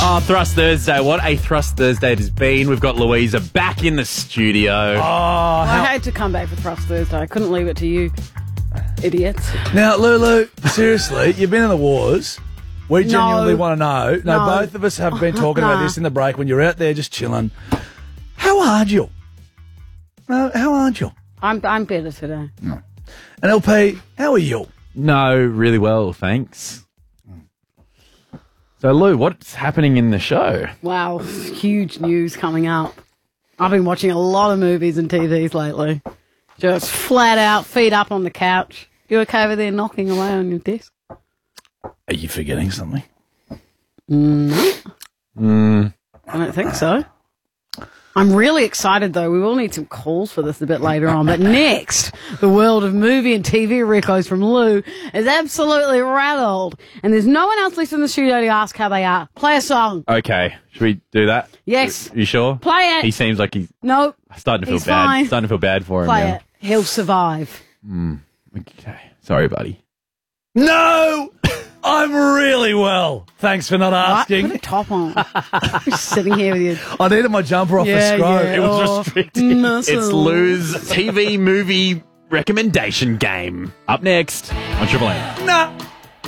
Oh, Thrust Thursday. What a Thrust Thursday it has been. We've got Louisa back in the studio. I had to come back for Thrust Thursday. I couldn't leave it to you, idiots. Now, Lulu, seriously, you've been in the wars. We genuinely want to know. No, both of us have been talking about this in the break when you're out there just chilling. How are you? How aren't you? I'm better today. No. And LP, how are you? No, really well, thanks. So, Lou, what's happening in the show? Wow, huge news coming up. I've been watching a lot of movies and TVs lately. Just flat out, feet up on the couch. You okay over there knocking away on your desk? Are you forgetting something? I don't think so. I'm really excited, though. We will need some calls for this a bit later on. But next, the world of movie and TV recos from Lou is absolutely rattled. And there's no one else left in the studio to ask how they are. Play a song. Okay, should we do that? Yes. You sure? Play it. He seems like he's Nope. starting to feel He's bad. fine. Starting to feel bad for him Play now. it. He'll survive. Okay, sorry, buddy. No! I'm really well. Thanks for not asking. Put a top on. Just sitting here with you. I needed my jumper off the scroll. yeah. It was Oh, restricted. muscle. It's Lou's TV movie recommendation game. Up next on Triple M. Nah.